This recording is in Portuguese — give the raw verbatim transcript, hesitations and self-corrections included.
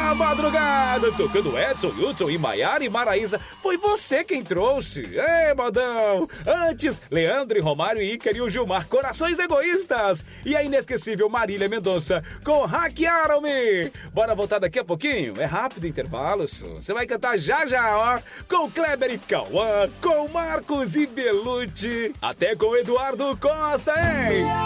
na madrugada, tocando Edson, Hudson e Maiara e Maraísa. Foi você quem trouxe. Ei, modão. Antes, Leandro e Romário e Ícaro e o Gilmar, Corações Egoístas. E a inesquecível Marília Mendonça com Hackearam-me. Bora voltar daqui a pouquinho? É rápido intervalo, você vai cantar já já, ó. Com Kleber e Cauã, com Marcos e Belucci, até com Eduardo Costa, hein?